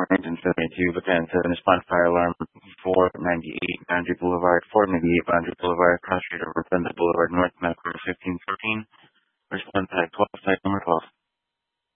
472, Bataan 7, respond fire alarm 498 Boundary Boulevard, 498 Boundary Boulevard, cross street over Brenda Boulevard, North Macro 1514, respond type 12.